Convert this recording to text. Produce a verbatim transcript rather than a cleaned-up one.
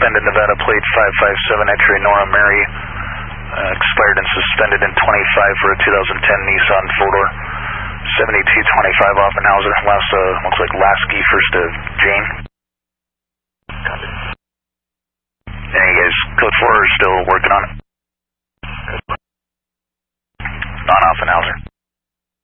suspended Nevada plate five five seven X-ray Nora Mary, uh, expired and suspended in twenty-five for a two thousand ten Nissan four-door. seventy-two twenty-five Offenhauser, last, uh, looks like Lasky, first of Jane. Copy. And you guys, code four, are still working on it? On Offenhauser.